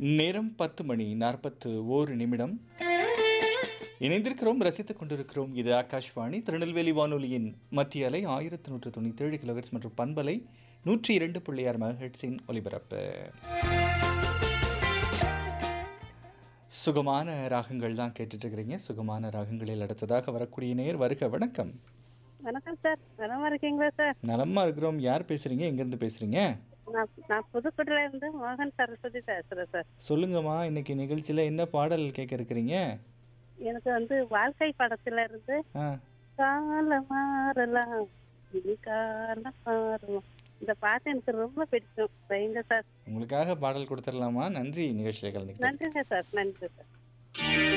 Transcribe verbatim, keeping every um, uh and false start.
நேரம் பத்து மணி நாற்பத்து ஓரு நிமிடம். இணைந்திருக்கிறோம், ரசித்துக் கொண்டிருக்கிறோம். இது ஆகாஷ்வாணி திருநெல்வேலி வானொலியின் மத்திய அலை ஆயிரத்தி நூற்று தொண்ணூற்றி ஏழு கிலோஹெர்ட்ஸ் மற்றும் பண்பலை நூற்றி இரண்டு புள்ளி ஆறு மெகாஹெர்ட்ஸின் ஒலிபரப்பு. சுகமான ராகங்கள் தான் கேட்டுட்டு இருக்கிறீங்க. சுகமான ராகங்களில் அடுத்ததாக வரக்கூடிய நேர் வருக. வணக்கம். வணக்கம் சார். நலமா இருக்கீங்களா சார்? நலமா இருக்கிறோம். யார் பேசுறீங்க? எங்கிருந்து பேசுறீங்க? நான் நான் புதுக்கோட்டையில இருந்து மோகன் சரஸ்வதி பேசுறேன் சார். சொல்லுங்கம்மா, இன்னைக்கு நிகழ்ச்சியில என்ன பாடல் கேட்க இருக்கிறீங்க? எனக்கு வந்து வாழ்க்கை படத்துல இருந்து ஆ காலம் மாறலாம் இனி காலம் மாறும் இந்த பாட்டு எனக்கு ரொம்ப பிடிக்கும். வைங்க சார். உங்களுக்காக பாடல் கொடுத்துடலாமா? நன்றி நிகழ்ச்சியில் கலந்துக்கிட்டு. நன்றிங்க சார். நன்றி சார்.